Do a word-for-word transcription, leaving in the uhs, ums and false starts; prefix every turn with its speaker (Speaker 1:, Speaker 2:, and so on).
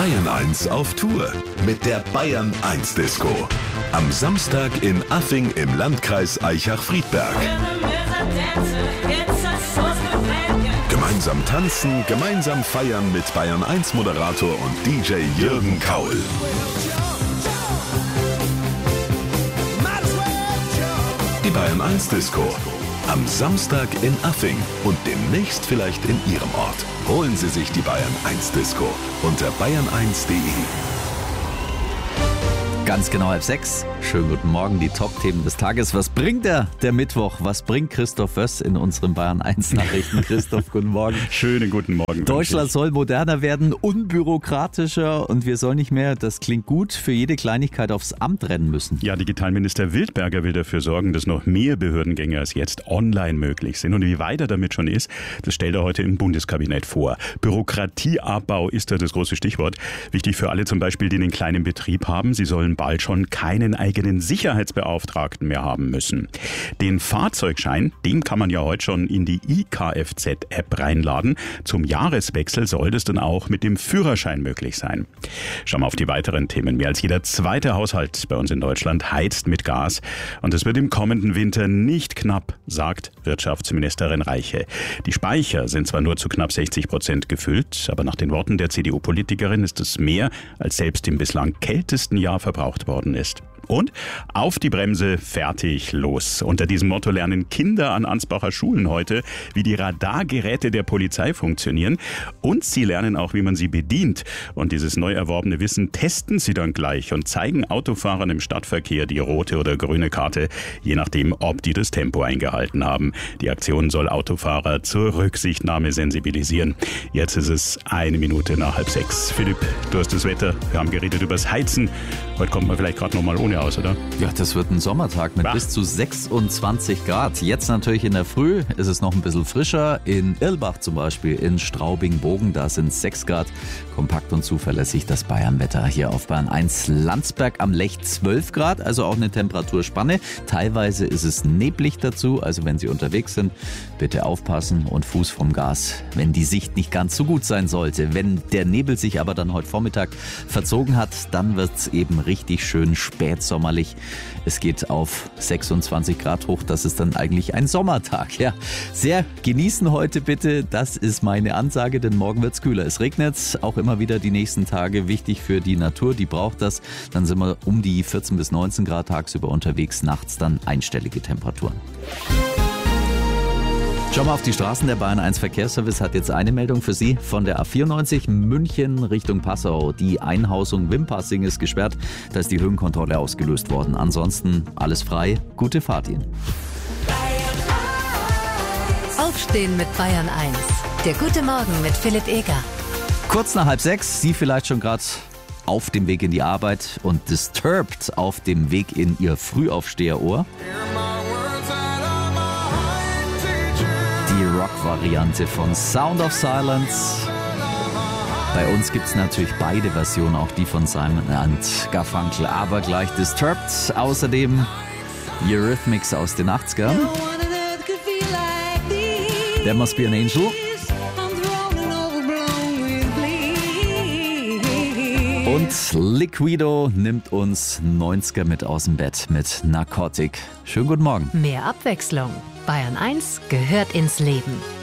Speaker 1: Bayern eins auf Tour mit der Bayern eins Disco. Am Samstag in Affing im Landkreis Aichach-Friedberg. Gemeinsam tanzen, gemeinsam feiern mit Bayern eins Moderator und D J Jürgen Kaul. Die Bayern eins Disco. Am Samstag in Affing und demnächst vielleicht in Ihrem Ort. Holen Sie sich die Bayern eins Disco unter bayern eins punkt de.
Speaker 2: Ganz genau halb sechs. Schönen guten Morgen, die Top-Themen des Tages. Was bringt er, der Mittwoch? Was bringt Christoph Wöss in unseren Bayern eins Nachrichten? Christoph, guten Morgen.
Speaker 3: Schönen guten Morgen.
Speaker 2: Deutschland soll moderner werden, unbürokratischer und wir sollen nicht mehr, das klingt gut, für jede Kleinigkeit aufs Amt rennen müssen.
Speaker 3: Ja, Digitalminister Wildberger will dafür sorgen, dass noch mehr Behördengänge als jetzt online möglich sind. Und wie weit er damit schon ist, das stellt er heute im Bundeskabinett vor. Bürokratieabbau ist da das große Stichwort. Wichtig für alle zum Beispiel, die einen kleinen Betrieb haben. Sie sollen bald schon keinen eigenen Sicherheitsbeauftragten mehr haben müssen. Den Fahrzeugschein, den kann man ja heute schon in die i K F Z-App reinladen. Zum Jahreswechsel soll das dann auch mit dem Führerschein möglich sein. Schauen wir auf die weiteren Themen. Mehr als jeder zweite Haushalt bei uns in Deutschland heizt mit Gas. Und es wird im kommenden Winter nicht knapp, sagt Wirtschaftsministerin Reiche. Die Speicher sind zwar nur zu knapp sechzig Prozent gefüllt, aber nach den Worten der C D U-Politikerin ist es mehr, als selbst im bislang kältesten Jahr verbraucht worden ist. Und auf die Bremse, fertig, los. Unter diesem Motto lernen Kinder an Ansbacher Schulen heute, wie die Radargeräte der Polizei funktionieren. Und sie lernen auch, wie man sie bedient. Und dieses neu erworbene Wissen testen sie dann gleich und zeigen Autofahrern im Stadtverkehr die rote oder grüne Karte, je nachdem, ob die das Tempo eingehalten haben. Die Aktion soll Autofahrer zur Rücksichtnahme sensibilisieren. Jetzt ist es eine Minute nach halb sechs. Philipp, du hast das Wetter. Wir haben geredet übers Heizen. Heute kommt man vielleicht gerade noch mal ohne aus, oder?
Speaker 2: Ja, das wird ein Sommertag mit bah. bis zu sechsundzwanzig Grad. Jetzt natürlich in der Früh ist es noch ein bisschen frischer. In Irlbach zum Beispiel, in Straubing-Bogen, da sind es sechs Grad. Kompakt und zuverlässig das Bayernwetter. Hier auf Bayern eins Landsberg am Lech zwölf Grad, also auch eine Temperaturspanne. Teilweise ist es neblig dazu, also wenn Sie unterwegs sind, bitte aufpassen und Fuß vom Gas, wenn die Sicht nicht ganz so gut sein sollte. Wenn der Nebel sich aber dann heute Vormittag verzogen hat, dann wird es eben richtig schön spätsommerlich. Es geht auf sechsundzwanzig Grad hoch, das ist dann eigentlich ein Sommertag. Ja, sehr genießen heute bitte, das ist meine Ansage, denn morgen wird es kühler. Es regnet auch immer wieder die nächsten Tage, wichtig für die Natur, die braucht das. Dann sind wir um die vierzehn bis neunzehn Grad tagsüber unterwegs, nachts dann einstellige Temperaturen. Schauen wir auf die Straßen. Der Bayern eins Verkehrsservice hat jetzt eine Meldung für Sie von der A vierundneunzig München Richtung Passau. Die Einhausung Wimpassing ist gesperrt. Da ist die Höhenkontrolle ausgelöst worden. Ansonsten alles frei. Gute Fahrt Ihnen.
Speaker 4: Aufstehen mit Bayern eins. Der gute Morgen mit Philipp Eger.
Speaker 2: Kurz nach halb sechs. Sie vielleicht schon gerade auf dem Weg in die Arbeit und Disturbed auf dem Weg in Ihr Frühaufsteherohr. Die Rock-Variante von Sound of Silence. Bei uns gibt es natürlich beide Versionen, auch die von Simon und Garfunkel, aber gleich Disturbed. Außerdem Eurythmics aus den achtzigern. There Must Be an Angel. Und Liquido nimmt uns neunziger mit aus dem Bett mit Narcotic. Schönen guten Morgen.
Speaker 4: Mehr Abwechslung. Bayern eins gehört ins Leben.